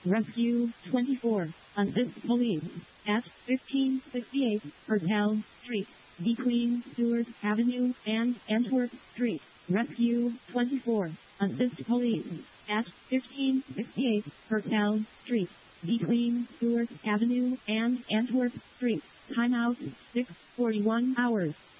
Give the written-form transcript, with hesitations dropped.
Rescue 24. Assist police at 1568 Hertel Street, between Stewart Avenue and Antwerp Street. Rescue 24. Assist police at 1568 Hertel Street, between Stewart Avenue and Antwerp Street. Timeout 6:41 hours.